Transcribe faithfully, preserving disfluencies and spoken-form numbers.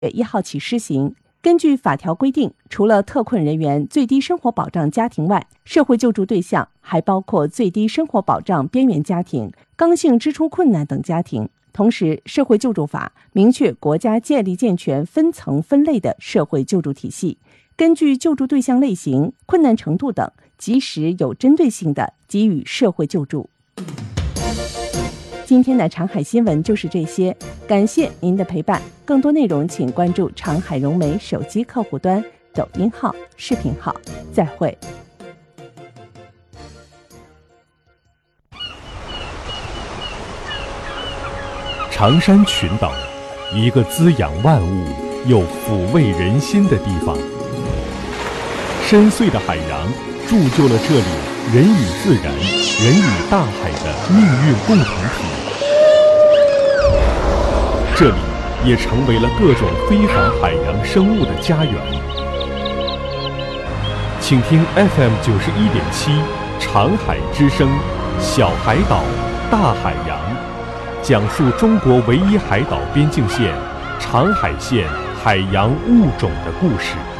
月一号起施行。根据法条规定，除了特困人员最低生活保障家庭外，社会救助对象还包括最低生活保障边缘家庭、刚性支出困难等家庭。同时，社会救助法明确国家建立健全分层分类的社会救助体系，根据救助对象类型、困难程度等，及时有针对性地给予社会救助。今天的长海新闻就是这些，感谢您的陪伴。更多内容请关注长海融媒手机客户端、抖音号、视频号。再会。 长山群岛，一个滋养万物又抚慰人心的地方。深邃的海洋铸就了这里人与自然、人与大海的命运共同体。这里也成为了各种非凡海洋生物的家园。请听 F M 九十一点七长海之声，小海岛，大海洋，讲述中国唯一海岛边境线长海线海洋物种的故事。